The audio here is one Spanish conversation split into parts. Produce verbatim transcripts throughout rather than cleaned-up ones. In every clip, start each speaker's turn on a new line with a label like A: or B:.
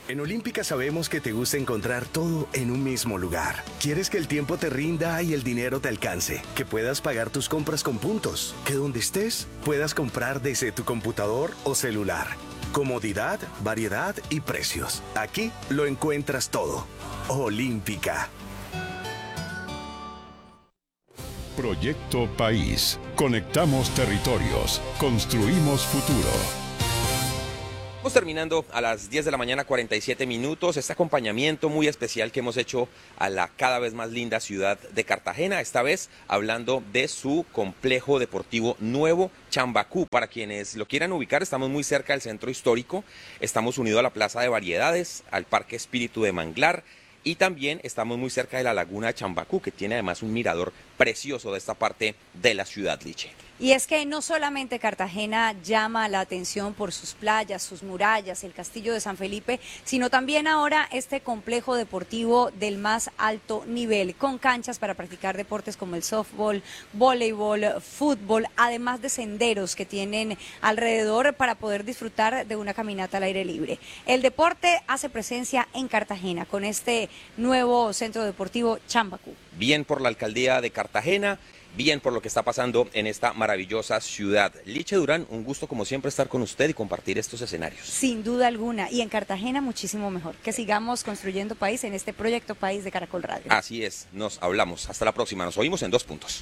A: En Olímpica sabemos que te gusta encontrar todo en un mismo lugar. Quieres que el tiempo te rinda y el dinero te alcance, que puedas pagar tus compras con puntos, que donde estés puedas comprar desde tu computador o celular. Comodidad, variedad y precios. Aquí lo encuentras todo. Olímpica.
B: Proyecto País. Conectamos territorios. Construimos futuro.
C: Estamos terminando a las diez de la mañana, cuarenta y siete minutos, este acompañamiento muy especial que hemos hecho a la cada vez más linda ciudad de Cartagena, esta vez hablando de su complejo deportivo nuevo, Chambacú. Para quienes lo quieran ubicar, estamos muy cerca del centro histórico, estamos unidos a la Plaza de Variedades, al Parque Espíritu de Manglar, y también estamos muy cerca de la Laguna de Chambacú, que tiene además un mirador precioso de esta parte de la ciudad, Liche.
D: Y es que no solamente Cartagena llama la atención por sus playas, sus murallas, el castillo de San Felipe, sino también ahora este complejo deportivo del más alto nivel, con canchas para practicar deportes como el softball, voleibol, fútbol, además de senderos que tienen alrededor para poder disfrutar de una caminata al aire libre. El deporte hace presencia en Cartagena con este nuevo centro deportivo Chambacú.
C: Bien por la alcaldía de Cartagena, bien por lo que está pasando en esta maravillosa ciudad. Liche Durán, un gusto como siempre estar con usted y compartir estos escenarios.
D: Sin duda alguna, y en Cartagena muchísimo mejor. Que sigamos construyendo país en este proyecto País de Caracol Radio.
C: Así es, nos hablamos. Hasta la próxima, nos oímos en Dos Puntos.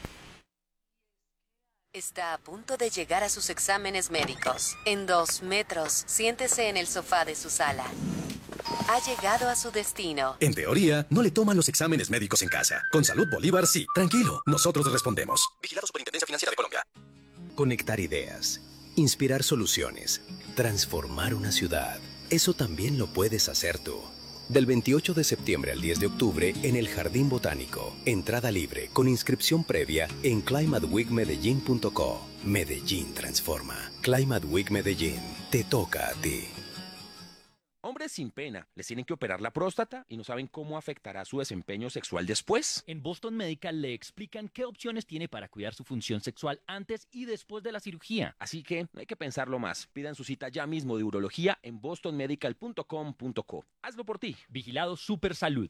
E: Está a punto de llegar a sus exámenes médicos. En dos metros, siéntese en el sofá de su sala. Ha llegado a su destino.
F: En teoría, no le toman los exámenes médicos en casa. Con Salud Bolívar, sí. Tranquilo, nosotros respondemos. Vigilado Superintendencia Financiera de Colombia.
G: Conectar ideas, inspirar soluciones, transformar una ciudad. Eso también lo puedes hacer tú. Del veintiocho de septiembre al diez de octubre en el Jardín Botánico. Entrada libre con inscripción previa en climate week medellín punto co. Medellín transforma. Climate Week Medellín. Te toca a ti.
C: Hombres sin pena, les tienen que operar la próstata y no saben cómo afectará su desempeño sexual después.
H: En Boston Medical le explican qué opciones tiene para cuidar su función sexual antes y después de la cirugía.
C: Así que no hay que pensarlo más. Pidan su cita ya mismo de urología en boston medical punto com punto co. Hazlo por ti.
H: Vigilado Super Salud.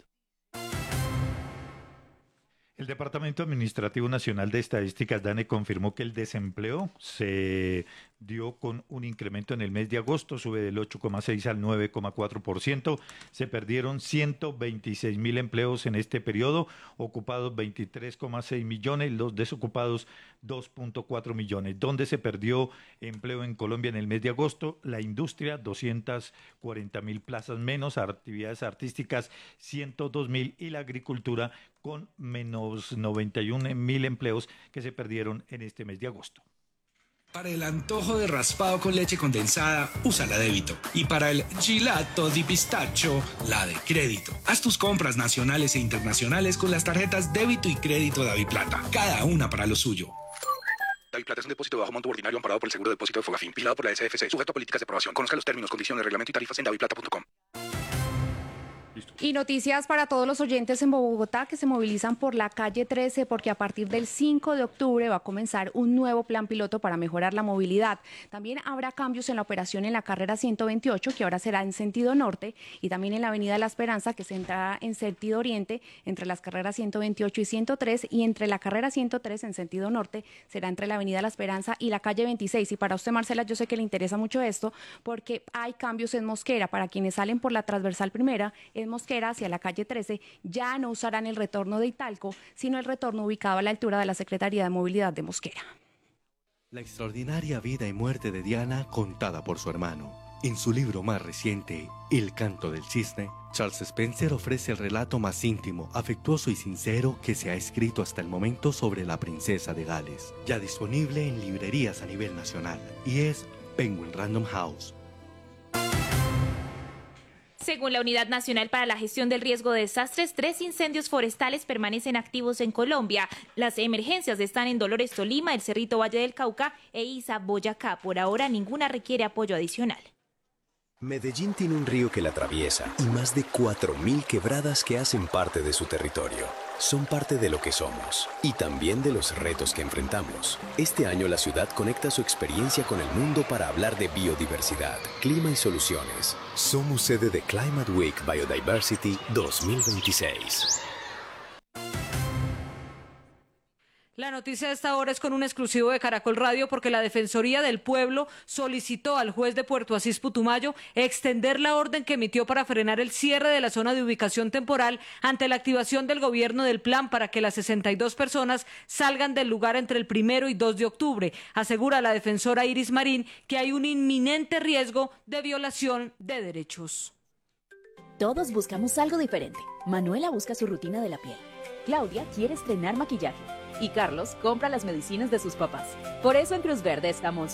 I: El Departamento Administrativo Nacional de Estadísticas, DANE, confirmó que el desempleo se dio con un incremento en el mes de agosto, sube del ocho coma seis al nueve coma cuatro por ciento. Se perdieron ciento veintiséis mil empleos en este periodo, ocupados veintitrés coma seis millones, los desocupados dos punto cuatro millones. ¿Dónde se perdió empleo en Colombia en el mes de agosto? La industria, doscientas cuarenta mil plazas menos, actividades artísticas, ciento dos mil, y la agricultura con menos noventa y un mil empleos que se perdieron en este mes de agosto.
J: Para el antojo de raspado con leche condensada, usa la débito. Y para el gelato di pistacho, la de crédito. Haz tus compras nacionales e internacionales con las tarjetas débito y crédito Daviplata. Cada una para lo suyo.
K: Daviplata es un depósito de bajo monto ordinario amparado por el Seguro de Depósito de Fogafín, vigilado por la S F C, sujeto a políticas de aprobación. Conozca los términos, condiciones, reglamento y tarifas en daviplata punto com.
L: Y noticias para todos los oyentes en Bogotá que se movilizan por la calle trece, porque a partir del cinco de octubre va a comenzar un nuevo plan piloto para mejorar la movilidad. También habrá cambios en la operación en la carrera ciento veintiocho, que ahora será en sentido norte, y también en la avenida La Esperanza, que se entrará en sentido oriente entre las carreras ciento veintiocho y ciento tres, y entre la carrera ciento tres en sentido norte será entre la avenida La Esperanza y la calle veintiséis. Y para usted, Marcela, yo sé que le interesa mucho esto, porque hay cambios en Mosquera. Para quienes salen por la transversal primera, en Mosquera hacia la calle trece, ya no usarán el retorno de Italco, sino el retorno ubicado a la altura de la Secretaría de Movilidad de Mosquera.
M: La extraordinaria vida y muerte de Diana contada por su hermano. En su libro más reciente, El canto del cisne, Charles Spencer ofrece el relato más íntimo, afectuoso y sincero que se ha escrito hasta el momento sobre la princesa de Gales. Ya disponible en librerías a nivel nacional, y es Penguin Random House.
N: Según la Unidad Nacional para la Gestión del Riesgo de Desastres, tres incendios forestales permanecen activos en Colombia. Las emergencias están en Dolores, Tolima, El Cerrito, Valle del Cauca e Isa, Boyacá. Por ahora, ninguna requiere apoyo adicional.
G: Medellín tiene un río que la atraviesa y más de cuatro mil quebradas que hacen parte de su territorio. Son parte de lo que somos y también de los retos que enfrentamos. Este año la ciudad conecta su experiencia con el mundo para hablar de biodiversidad, clima y soluciones. Somos sede de Climate Week Biodiversity dos mil veintiséis.
O: La noticia de esta hora es con un exclusivo de Caracol Radio porque la Defensoría del Pueblo solicitó al juez de Puerto Asís Putumayo extender la orden que emitió para frenar el cierre de la zona de ubicación temporal ante la activación del gobierno del plan para que las sesenta y dos personas salgan del lugar entre el primero y dos de octubre. Asegura la defensora Iris Marín que hay un inminente riesgo de violación de derechos.
P: Todos buscamos algo diferente. Manuela busca su rutina de la piel. Claudia quiere estrenar maquillaje. Y Carlos compra las medicinas de sus papás. Por eso en Cruz Verde estamos